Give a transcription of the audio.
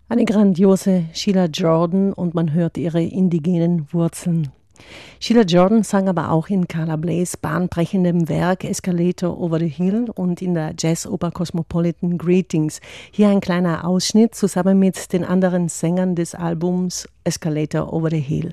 Eine grandiose Sheila Jordan und man hört ihre indigenen Wurzeln. Sheila Jordan sang aber auch in Carla Blays bahnbrechendem Werk Escalator Over the Hill und in der Jazzoper Cosmopolitan Greetings. Hier ein kleiner Ausschnitt zusammen mit den anderen Sängern des Albums Escalator Over the Hill.